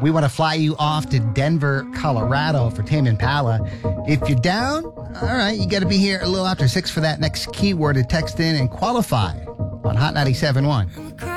We want to fly you off to Denver, Colorado for Tame Impala. If you're down, all right, you got to be here a little after 6 for that next keyword to text in and qualify on Hot 97.1.